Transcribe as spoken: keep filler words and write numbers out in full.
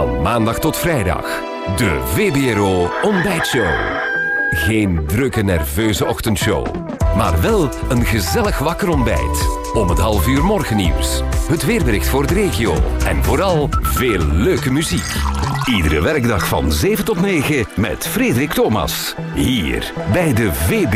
Van maandag tot vrijdag. De V B R O Ontbijtshow. Geen drukke, nerveuze ochtendshow. Maar wel een gezellig wakker ontbijt. Om het half uur morgennieuws. Het weerbericht voor de regio. En vooral veel leuke muziek. Iedere werkdag van zeven tot negen met Frederik Thomas. Hier bij de V B R O.